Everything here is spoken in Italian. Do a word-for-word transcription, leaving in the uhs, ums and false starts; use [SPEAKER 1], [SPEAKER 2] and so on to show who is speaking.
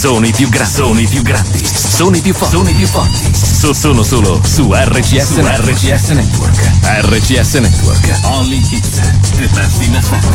[SPEAKER 1] sono i più grandi, sono i più grandi, sono i più forti, sono i più forti. So, sono solo su R C S, su R C S Network. R C S Network. Only hits, the best in